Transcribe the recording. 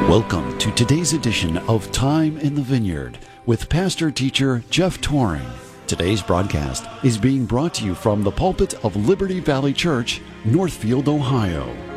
Welcome to today's edition of Time in the Vineyard with pastor-teacher Jeff Toring. Today's broadcast is being brought to you from the pulpit of Liberty Valley Church, Northfield, Ohio.